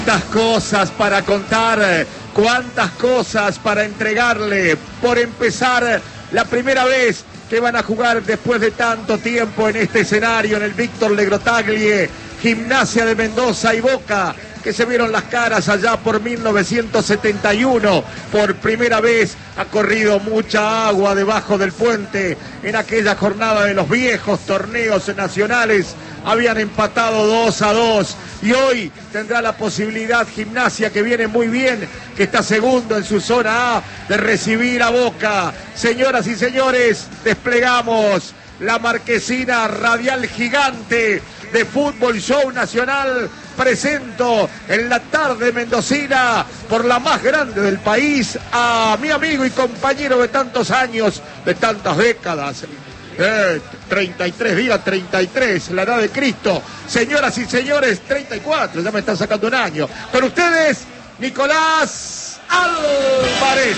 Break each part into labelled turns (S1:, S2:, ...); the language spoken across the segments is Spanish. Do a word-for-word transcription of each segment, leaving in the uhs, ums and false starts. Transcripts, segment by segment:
S1: Cuántas cosas para contar, cuántas cosas para entregarle. Por empezar, la primera vez que van a jugar después de tanto tiempo en este escenario, en el Víctor Legrotaglie, Gimnasia de Mendoza y Boca, que se vieron las caras allá por mil novecientos setenta y uno. Por primera vez ha corrido mucha agua debajo del puente en aquella jornada de los viejos torneos nacionales. Habían empatado dos a dos y hoy tendrá la posibilidad Gimnasia, que viene muy bien, que está segundo en su zona A, de recibir a Boca. Señoras y señores, desplegamos la marquesina radial gigante de Fútbol Show Nacional. Presento en la tarde mendocina, por la más grande del país, a mi amigo y compañero de tantos años, de tantas décadas. Eh, treinta y tres, diga treinta y tres, la edad de Cristo. Señoras y señores, treinta y cuatro, ya me están sacando un año. Con ustedes, Nicolás Álvarez.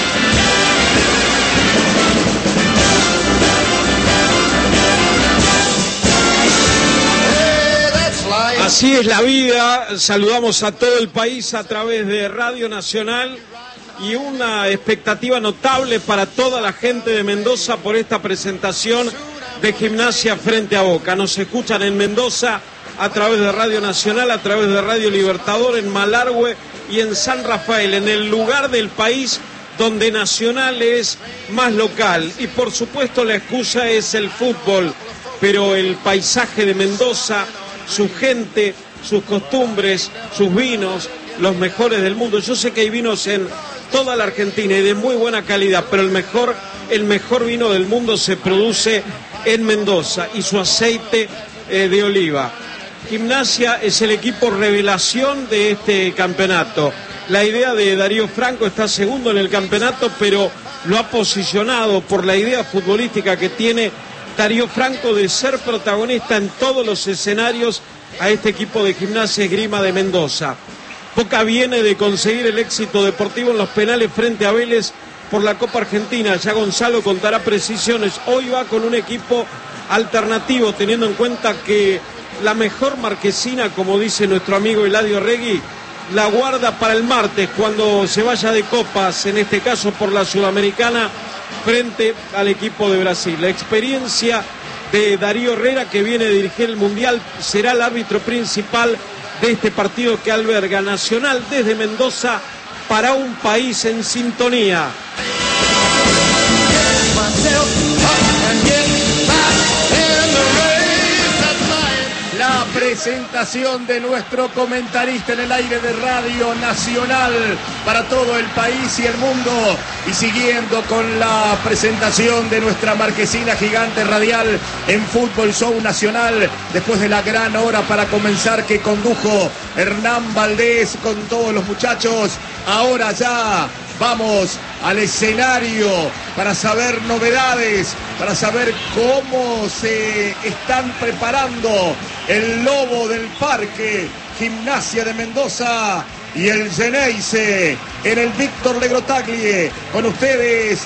S2: Así es la vida. Saludamos a todo el país a través de Radio Nacional y una expectativa notable para toda la gente de Mendoza por esta presentación de Gimnasia frente a Boca. Nos escuchan en Mendoza a través de Radio Nacional, a través de Radio Libertador, en Malargüe y en San Rafael, en el lugar del país donde Nacional es más local. Y por supuesto la excusa es el fútbol, pero el paisaje de Mendoza, su gente, sus costumbres, sus vinos, los mejores del mundo. Yo sé que hay vinos en toda la Argentina y de muy buena calidad, pero el mejor, el mejor vino del mundo se produce en Mendoza, y su aceite eh, de oliva. Gimnasia es el equipo revelación de este campeonato. La idea de Darío Franco está segundo en el campeonato, pero lo ha posicionado por la idea futbolística que tiene Darío Franco de ser protagonista en todos los escenarios a este equipo de Gimnasia Esgrima de Mendoza. Boca viene de conseguir el éxito deportivo en los penales frente a Vélez por la Copa Argentina. Ya Gonzalo contará precisiones. Hoy va con un equipo alternativo, teniendo en cuenta que la mejor marquesina, como dice nuestro amigo Eladio Regui, la guarda para el martes, cuando se vaya de copas, en este caso por la Sudamericana, frente al equipo de Brasil. La experiencia de Darío Herrera, que viene a dirigir el Mundial, será el árbitro principal de este partido que alberga Nacional desde Mendoza para un país en sintonía.
S1: La presentación de nuestro comentarista en el aire de Radio Nacional para todo el país y el mundo, y siguiendo con la presentación de nuestra marquesina gigante radial en Fútbol Show Nacional, después de la gran hora para comenzar que condujo Hernán Valdés con todos los muchachos. Ahora ya vamos al escenario para saber novedades, para saber cómo se están preparando el Lobo del Parque, Gimnasia de Mendoza, y el Geneise en el Víctor Legrotaglie. Con ustedes,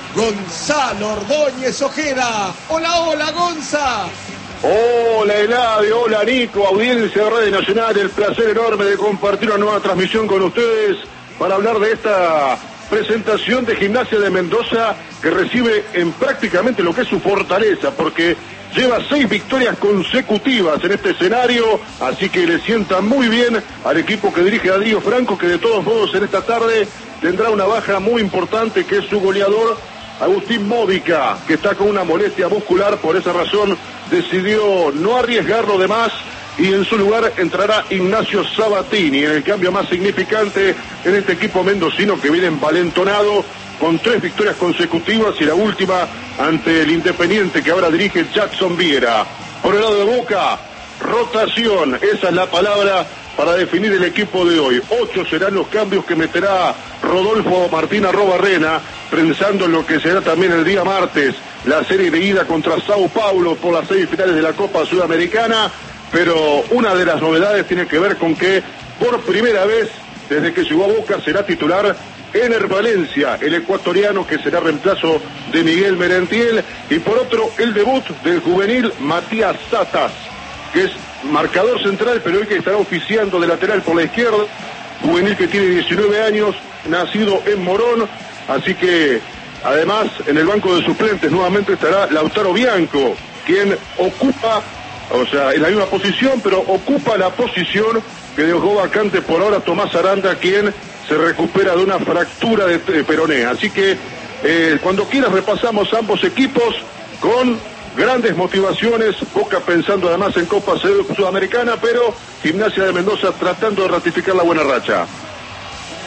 S1: Gonzalo Ordóñez Ojeda. Hola, hola, Gonza.
S3: Hola Eladio, hola Nico, audiencia de Radio Nacional. El placer enorme de compartir una nueva transmisión con ustedes para hablar de esta presentación de Gimnasia de Mendoza, que recibe en prácticamente lo que es su fortaleza, porque lleva seis victorias consecutivas en este escenario, así que le sienta muy bien al equipo que dirige Darío Franco, que de todos modos en esta tarde tendrá una baja muy importante, que es su goleador Agustín Módica, que está con una molestia muscular. Por esa razón decidió no arriesgarlo de más, y en su lugar entrará Ignacio Sabatini, en el cambio más significante en este equipo mendocino, que viene envalentonado con tres victorias consecutivas, y la última ante el Independiente, que ahora dirige Jackson Viera. Por el lado de Boca, rotación, esa es la palabra para definir el equipo de hoy. Ocho serán los cambios que meterá Rodolfo Martín Arrobarrena, pensando en lo que será también el día martes la serie de ida contra Sao Paulo por las semifinales de la Copa Sudamericana. Pero una de las novedades tiene que ver con que por primera vez desde que llegó a Boca será titular Ener Valencia, el ecuatoriano, que será reemplazo de Miguel Merentiel, y por otro el debut del juvenil Matías Satas. que es marcador central, pero hoy que estará oficiando de lateral por la izquierda, juvenil que tiene diecinueve años, nacido en Morón, así que además en el banco de suplentes nuevamente estará Lautaro Bianco, quien ocupa, o sea, en la misma posición, pero ocupa la posición que dejó vacante por ahora Tomás Aranda, quien se recupera de una fractura de peroné. Así que eh, cuando quieras repasamos ambos equipos con grandes motivaciones, Boca pensando además en Copa Sudamericana, pero Gimnasia de Mendoza tratando de ratificar la buena racha.